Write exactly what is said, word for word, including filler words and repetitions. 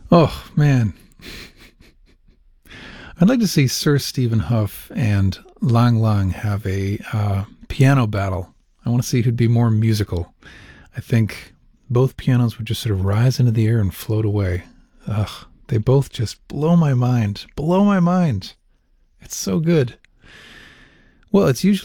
Oh, man. I'd like to see Sir Stephen Huff and Lang Lang have a uh, piano battle. I want to see who'd be more musical. I think both pianos would just sort of rise into the air and float away. Ugh, they both just blow my mind. Blow my mind. It's so good. Well, it's usually